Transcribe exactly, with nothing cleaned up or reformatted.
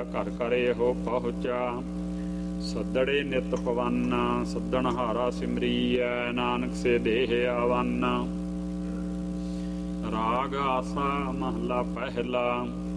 ਘਰ ਘਰ ਇਹੋ ਪਹੁੰਚਾ। ਸੱਦੜੇ ਨਿਤ ਪਵਨ ਸੱਦਣ ਹਾਰਾ ਸਿਮਰੀਐ, ਨਾਨਕ ਸੇ ਦੇਹ ਆਵਨ। ਰਾਗ ਆਸਾ ਮਹਲਾ ਪਹਿਲਾ।